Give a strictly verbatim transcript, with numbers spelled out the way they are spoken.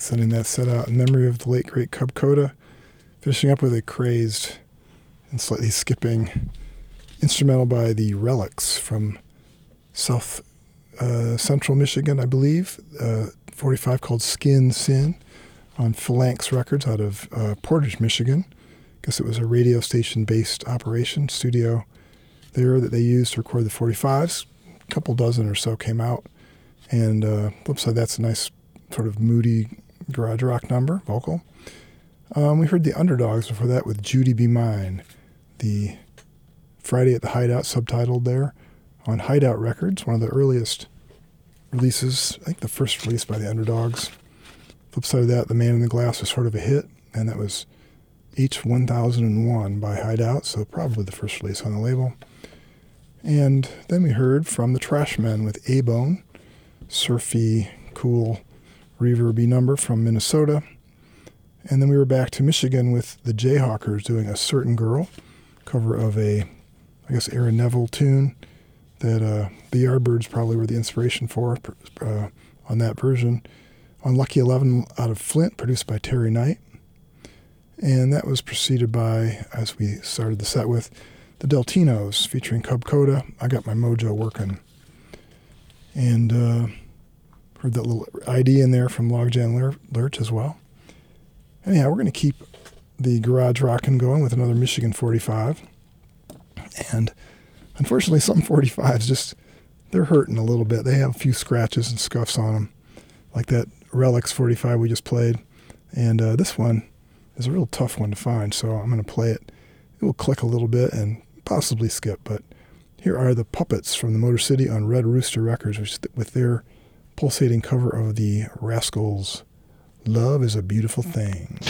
Sending that set out in memory of the late, great Cub Coda. Finishing up with a crazed and slightly skipping instrumental by the Relics from South uh, Central Michigan, I believe. Uh, forty-five called Skin Sin on Phalanx Records out of uh, Portage, Michigan. I guess it was a radio station-based operation, studio there that they used to record the forty-fives. A couple dozen or so came out. And uh, flip side, that's a nice sort of moody garage rock number, vocal. Um, we heard the Underdogs before that with Judy Be Mine, the Friday at the Hideout subtitled there on Hideout Records, one of the earliest releases, I think the first release by the Underdogs. Flip side of that, The Man in the Glass was sort of a hit, and that was H one thousand one by Hideout, so probably the first release on the label. And then we heard from the Trashmen with A-Bone, surfy, cool, reverby number from Minnesota. And then we were back to Michigan with the Jayhawkers doing A Certain Girl, cover of a, I guess, Aaron Neville tune that uh, the Yardbirds probably were the inspiration for uh, on that version. On Lucky eleven out of Flint, produced by Terry Knight. And that was preceded by, as we started the set with, the Deltinos featuring Cub Coda, I Got My Mojo Working. And uh, heard that little I D in there from Logjam Lurch as well. Anyhow, we're going to keep the garage rockin' going with another Michigan forty-five. And unfortunately, some forty-fives just, they're hurting a little bit. They have a few scratches and scuffs on them, like that Relics forty-five we just played. And uh, this one is a real tough one to find, so I'm going to play it. It will click a little bit and possibly skip, but here are the Puppets from the Motor City on Red Rooster Records, which, with their pulsating cover of the Rascals' Love is a Beautiful Thing.